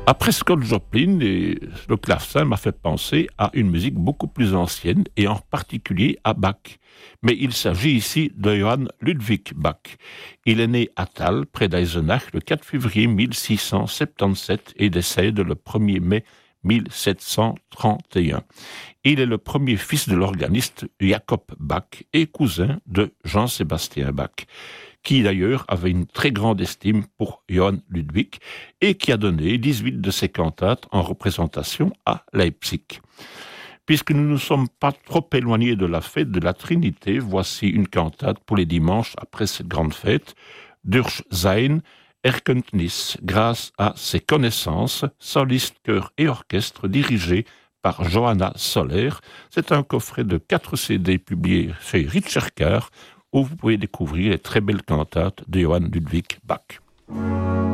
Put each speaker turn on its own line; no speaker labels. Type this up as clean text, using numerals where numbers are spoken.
Après Scott Joplin, le clavecin m'a fait penser à une musique beaucoup plus ancienne et en particulier à Bach. Mais il s'agit ici de Johann Ludwig Bach. Il est né à Thal, près d'Eisenach, le 4 février 1677 et décède le 1er mai 1731. Il est le premier fils de l'organiste Jacob Bach et cousin de Jean-Sébastien Bach, qui d'ailleurs avait une très grande estime pour Johann Ludwig et qui a donné 18 de ses cantates en représentation à Leipzig. Puisque nous ne sommes pas trop éloignés de la fête de la Trinité, voici une cantate pour les dimanches après cette grande fête, Durch sein Erkenntnis, grâce à ses connaissances, soliste, chœur et orchestre dirigé par Johanna Soler. C'est un coffret de 4 CD publié chez Richercar, où vous pouvez découvrir les très belles cantates de Johann Ludwig Bach.